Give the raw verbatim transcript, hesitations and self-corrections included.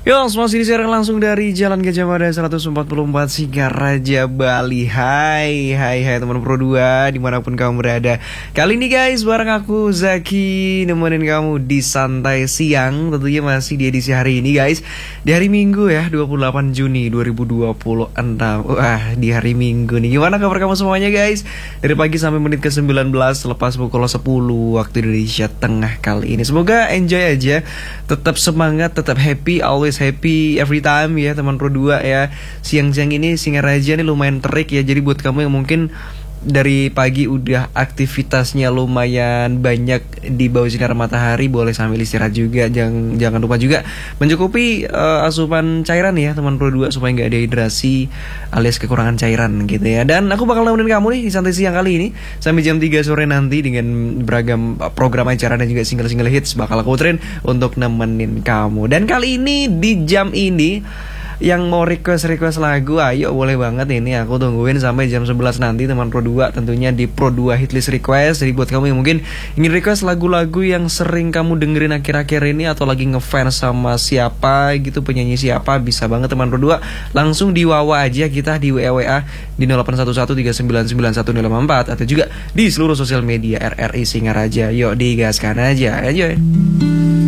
Yo, masih disiarkan langsung dari Jalan Gajah Mada seratus empat puluh empat Singaraja, Bali. Hai, hai, hai teman Pro dua dimanapun kamu berada. Kali ini guys, bareng aku Zaki nemenin kamu di santai siang. Tentunya masih di edisi hari ini guys, di hari Minggu ya, dua puluh delapan Juni dua ribu dua puluh enam. Wah, di hari Minggu nih. Gimana kabar kamu semuanya guys? Dari pagi sampai menit ke sembilan belas lepas pukul sepuluh waktu Indonesia Tengah kali ini. Semoga enjoy aja, tetap semangat, tetap happy, always happy every time ya teman Pro dua ya. Siang-siang ini Singaraja nih lumayan terik ya. Jadi buat kamu yang mungkin dari pagi udah aktivitasnya lumayan banyak di bawah sinar matahari, boleh sambil istirahat juga. Jangan jangan lupa juga mencukupi uh, asupan cairan ya teman Pro dua, supaya nggak dehidrasi alias kekurangan cairan gitu ya. Dan aku bakal nemenin kamu nih di santai siang kali ini sampai jam tiga sore nanti dengan beragam program acara dan juga single-single hits bakal aku puterin untuk nemenin kamu. Dan kali ini di jam ini yang mau request-request lagu, ayo boleh banget, ini aku tungguin sampai jam sebelas nanti teman Pro dua, tentunya di Pro dua Hitlist Request. Jadi buat kamu yang mungkin ingin request lagu-lagu yang sering kamu dengerin akhir-akhir ini, atau lagi ngefans sama siapa gitu, penyanyi siapa, bisa banget teman Pro dua langsung di Wawa aja kita, di W A W A di nol delapan satu satu tiga sembilan sembilan satu nol lima empat, atau juga di seluruh sosial media R R I Singaraja. Yuk digaskan aja, aja.